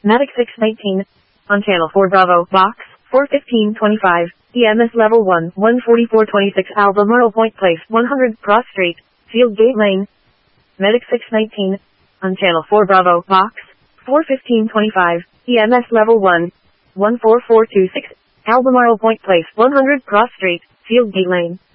Medic 619. On Channel 4 Bravo, Box 41525. EMS Level 1, 14426 Albemarle Point Place, 100 Cross Street, Field Gate Lane. Medic 619. On Channel 4 Bravo, Box 41525. EMS Level 1, 14426 Albemarle Point Place, 100 Cross Street, Field Gate Lane.